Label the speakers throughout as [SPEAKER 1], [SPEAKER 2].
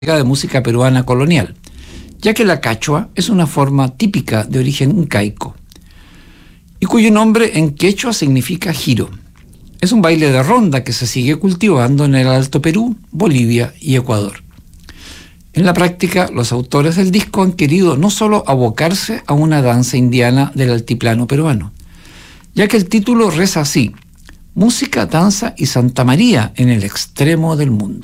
[SPEAKER 1] de música peruana colonial, ya que la cachua es una forma típica de origen incaico y cuyo nombre en quechua significa giro. Es un baile de ronda que se sigue cultivando en el Alto Perú, Bolivia y Ecuador. En la práctica, los autores del disco han querido no solo abocarse a una danza indiana del altiplano peruano, ya que el título reza así: música, danza y Santa María en el extremo del mundo.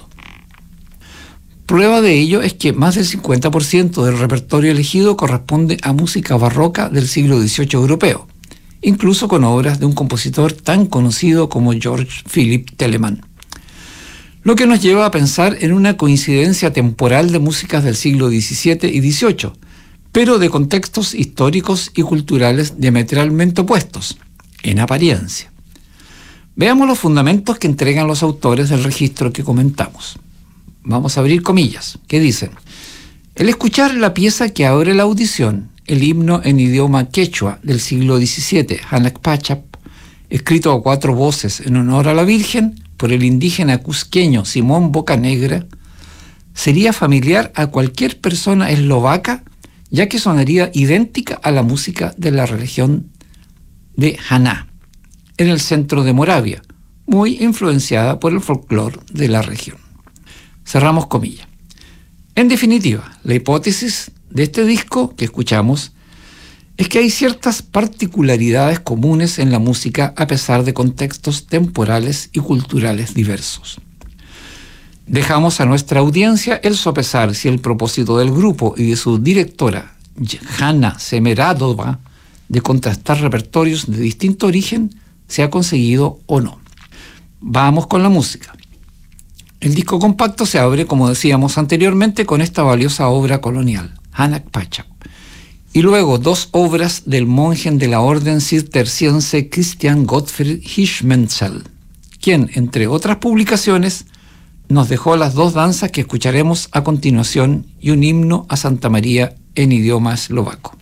[SPEAKER 1] Prueba de ello es que más del 50% del repertorio elegido corresponde a música barroca del siglo XVIII europeo, incluso con obras de un compositor tan conocido como George Philip Telemann. Lo que nos lleva a pensar en una coincidencia temporal de músicas del siglo XVII y XVIII, pero de contextos históricos y culturales diametralmente opuestos, en apariencia. Veamos los fundamentos que entregan los autores del registro que comentamos. Vamos a abrir comillas, que dicen: el escuchar la pieza que abre la audición, el himno en idioma quechua del siglo XVII, Hanak Pachap, escrito a 4 voces en honor a la Virgen por el indígena cusqueño Simón Bocanegra, sería familiar a cualquier persona eslovaca, ya que sonaría idéntica a la música de la región de Haná, en el centro de Moravia, muy influenciada por el folclore de la región. Cerramos comillas. En definitiva, la hipótesis de este disco que escuchamos es que hay ciertas particularidades comunes en la música a pesar de contextos temporales y culturales diversos. Dejamos a nuestra audiencia el sopesar si el propósito del grupo y de su directora, Hanna Semeradova, de contrastar repertorios de distinto origen se ha conseguido o no. Vamos con la música. El disco compacto se abre, como decíamos anteriormente, con esta valiosa obra colonial, Hanak Pachap, y luego 2 obras del monje de la orden cisterciense Christian Gottfried Hirschmenzel, quien, entre otras publicaciones, nos dejó las 2 danzas que escucharemos a continuación y un himno a Santa María en idioma eslovaco.